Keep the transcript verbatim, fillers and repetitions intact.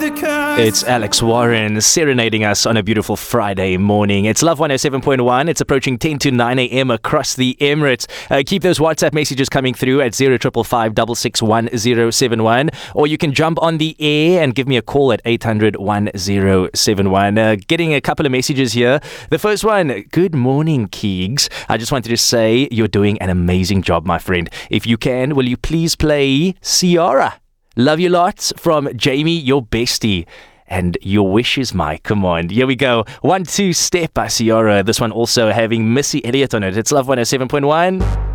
It's Alex Warren serenading us on a beautiful Friday morning. It's Love one oh seven point one. It's approaching ten to nine a.m. across the Emirates. Uh, keep those WhatsApp messages coming through at zero five five five six six one zero seven one. Or you can jump on the air and give me a call at eight hundred one zero seven one. Uh, getting a couple of messages here. The first one, good morning, Keegs. I just wanted to say you're doing an amazing job, my friend. If you can, will you please play Ciara? Love you lots from Jamie, your bestie. And your wish is my command. Here we go. One, two, step by Ciara. This one also having Missy Elliott on it. It's Love one oh seven point one.